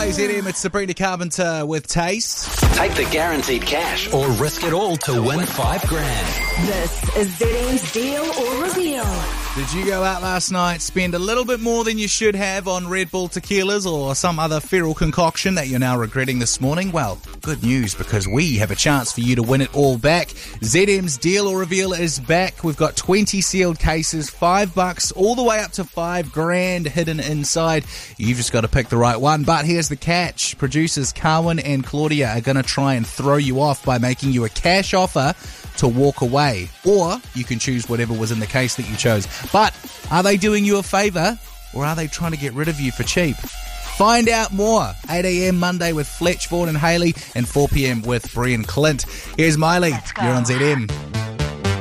Play ZM, it's Sabrina Carpenter with Taste. Take the guaranteed cash or risk it all to win $5,000. This is ZM's Deal or Reveal. Did you go out last night, spend a little bit more than you should have on Red Bull tequilas or some other feral concoction that you're now regretting this morning? Well, good news, because we have a chance for you to win it all back. ZM's Deal or Reveal is back. We've got 20 sealed cases, $5 all the way up to $5,000 hidden inside. You've just got to pick the right one. But here's the catch. Producers Carwin and Claudia are going to try and throw you off by making you a cash offer to walk away. Or you can choose whatever was in the case that you chose. But are they doing you a favour, or are they trying to get rid of you for cheap? Find out more. 8 a.m. Monday with Fletch, Vaughan and Haley, and 4 p.m. with Brian Clint. Here's Miley. You're on ZM.